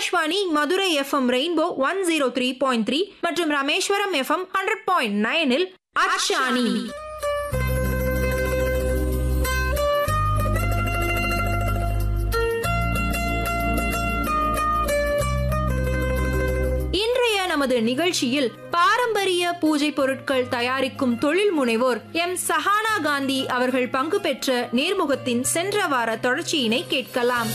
Akashvani Madurai FM rainbow 103.3 மற்றும் Rameswaram FM 100.9 அச்சாணி. இன்றைய நமது நிகழ்ச்சியில் பாரம்பரிய பூஜை பொருட்கள் தயாரிக்கும் தொழில் முனைவோர் எம் சஹானா காந்தி அவர்கள் பங்கு பெற்ற நேர்முகத்தின் சென்ற வார தொடர்ச்சியினை கேட்கலாம்.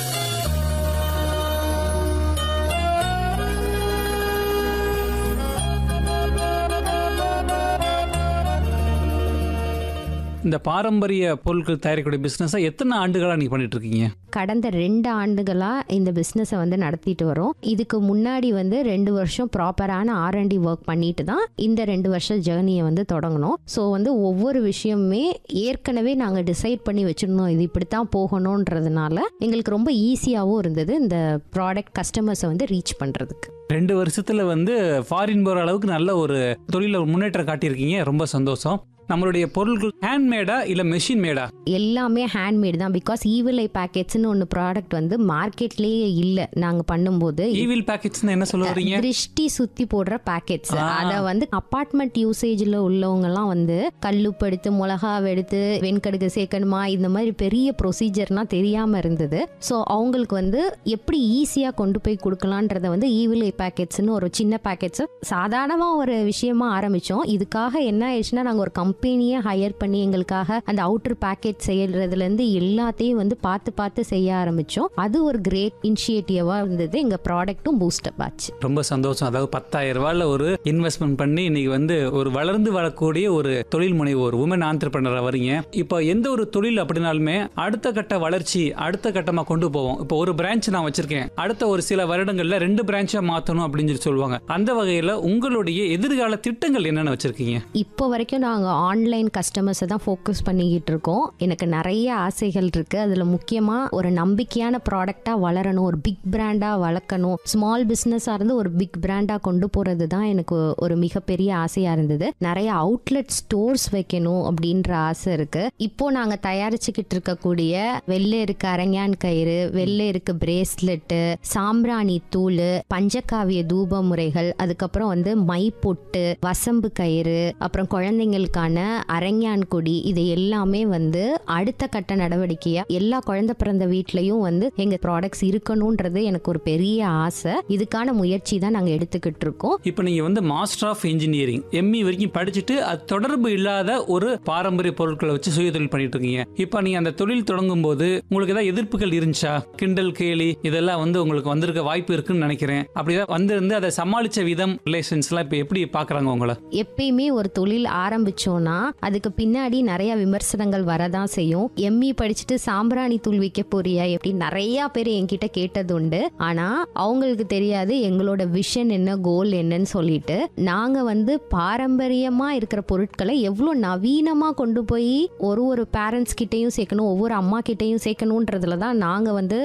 இந்த பாரம்பரிய பொருட்கள் தயாரிக்கக்கூடிய பிசினஸை எத்தனை ஆண்டுகளா நீங்க பண்ணிட்டு இருக்கீங்க? கடந்த 2 ஆண்டுகளா இந்த பிஸ்னஸை நடத்திட்டு வரோம். இதுக்கு முன்னாடி 2 வருஷம் ப்ராப்பரான R&D ஒர்க் பண்ணிட்டு தான் இந்த 2 வருஷம் ஜேர்னியை தொடங்கணும். ஸோ ஒவ்வொரு விஷயமுமே ஏற்கனவே நாங்கள் டிசைட் பண்ணி வச்சிருந்தோம், இது இப்படித்தான் போகணுன்றதுனால எங்களுக்கு ரொம்ப ஈஸியாகவும் இருந்தது இந்த ப்ராடக்ட் கஸ்டமர்ஸை ரீச் பண்ணுறதுக்கு. 2 வருஷத்துல ஃபாரின் போற அளவுக்கு நல்ல ஒரு தொழில முன்னேற்றம் காட்டியிருக்கீங்க. ரொம்ப சந்தோஷம். நம்மளுடைய பொருட்கள் ஹேண்ட்மேடா இல்ல மெஷின் மேடா? எல்லாமே ஹேண்ட்மேட் தான். பிகாஸ் ஈவில் ஐ பேக்கெட்ஸ்னு ஒன்று ப்ராடக்ட் மார்க்கெட்லேயே இல்லை. நாங்கள் பண்ணும்போது ஈவில் பேக்கெட்ஸ் என்ன சொல்ல வரீங்க? திருஷ்டி சுத்தி போடுற பேக்கெட்ஸ். அதை அப்பார்ட்மெண்ட் யூசேஜ்ல உள்ளவங்கலாம் கல்லுப்படுத்து மிளகா எடுத்து வெண்கடுக்கு சேர்க்கணுமா, இந்த மாதிரி பெரிய ப்ரொசீஜர்லாம் தெரியாம இருந்தது. ஸோ அவங்களுக்கு எப்படி ஈஸியா கொண்டு போய் கொடுக்கலான்றத ஈவில் ஐ பேக்கெட்ஸ்னு ஒரு சின்ன பேக்கெட்ஸ் சாதாரணமா ஒரு விஷயமா ஆரம்பிச்சோம். இதுக்காக என்ன ஆயிடுச்சுன்னா, நாங்கள் ஒரு கம்பெனியை ஹையர் பண்ணி எங்களுக்காக அந்த அவுட்டர் பேக்கெட் செய்யறதுல இருந்து எல்லாத்தையும் பார்த்து செய்ய ஆரம்பிச்சோம். அது ஒரு கிரேட் இனிஷியேட்டிவா இருந்தது. எங்க ப்ராடக்ட்டும் பூஸ்டப் ஆச்சு. ரொம்ப சந்தோஷம். அதாவது 10,000 ரூபாயில ஒரு இன்வெஸ்ட்மெண்ட் பண்ணி இன்னைக்கு ஒரு வளர்ந்து வரக்கூடிய ஒரு தொழில் முனைவோர் உமன் ஆண்டர்பிரனரா வரீங்க. இப்போ எந்த ஒரு தொழில் அப்படின்னாலுமே அடுத்த கட்ட வளர்ச்சி அடுத்த கட்டமா கொண்டு போவோம். இப்போ ஒரு பிரான்ச் நான் வச்சிருக்கேன், அடுத்த ஒரு சில வருடங்கள்ல 2 பிரான்ச்சா மாத்தணும் அப்படின்னு சொல்லுவாங்க. அந்த வகையில உங்களுடைய எதிர்கால திட்டங்கள் என்னென்ன வச்சிருக்கீங்க? இப்போ வரைக்கும் நாங்க ஆன்லைன் கஸ்டமர்ஸை தான் ஃபோக்கஸ் பண்ணிக்கிட்டு இருக்கோம். எனக்கு நிறைய ஆசைகள் இருக்கு. அதுல முக்கியமா ஒரு நம்பிக்கையான ப்ராடக்டா வளரணும், ஒரு பிக் பிராண்டா வளர்க்கணும், ஸ்மால் பிசினஸா இருந்து ஒரு பிக் பிராண்டா கொண்டு போறது தான் எனக்கு ஒரு மிகப்பெரிய ஆசையா இருந்தது. நிறைய அவுட்லெட் ஸ்டோர்ஸ் வைக்கணும் அப்படின்ற ஆசை இருக்கு. இப்போ நாங்க தயாரிச்சுக்கிட்டு இருக்கக்கூடிய வெள்ளை இருக்கு அரங்கான் கயிறு, வெள்ளை இருக்கு பிரேஸ்லெட்டு, சாம்பிராணி தூள், பஞ்சகாவிய தூப முறைகள், அதுக்கப்புறம் மை பொட்டு, வசம்பு கயிறு, அப்புறம் குழந்தைங்களுக்கான அரங்கான் கொடி, இது எல்லாமே அடுத்த கட்ட நடவடிக்கையா எல்லா குழந்தை பிறந்த வீட்லயும் எங்க ப்ராடக்ட்ஸ் இருக்கணும்ன்றது எனக்கு ஒரு பெரிய ஆசை. இதுக்கான முயற்சி தான் நாங்க எடுத்துக்கிட்டு இருக்கோம். இப்போ நீங்க மாஸ்டர் ஆஃப் இன்ஜினியரிங் ME வரைக்கும் படிச்சுட்டு அது தொடர்பு இல்லாத ஒரு பாரம்பரிய பொருட்களை வச்சு சுய தொழில் பண்ணிட்டு இருக்கீங்க. இப்போ நீங்க அந்த தொழில் தொடங்கும் போது உங்களுக்கு ஏதாவது எதிர்ப்புகள் இருந்துச்சா? கிண்டல் கேலி இதெல்லாம் உங்களுக்கு வந்திருக்க வாய்ப்பு இருக்குன்னு நினைக்கிறேன். அப்படிதான் வந்திருந்து அதை சமாளிச்ச விதம், ரிலேஷன்ஸ் எல்லாம் இப்ப எப்படி பாக்குறாங்க உங்களை? எப்பயுமே ஒரு தொழில் ஆரம்பிச்சோம்னா அதுக்கு பின்னாடி நிறைய விமர்சனங்கள் வரதான் செய்யும். ME படிச்சுட்டு சாம்பிராணி தூள் விற்க போறியா எப்படி நிறைய பேர் என்கிட்ட கேட்டது உண்டு. ஆனா அவங்களுக்கு தெரியாது எங்களோட விஷன் என்ன, கோல் என்னன்னு சொல்லிட்டு. நாங்க பாரம்பரியமா இருக்கிற பொருட்களை எவ்வளவு நவீனமா கொண்டு போய் ஒரு பேரண்ட்ஸ் கிட்டையும் சேர்க்கணும், ஒவ்வொரு அம்மா கிட்டையும் சேர்க்கணும்ன்றதுல தான் நாங்க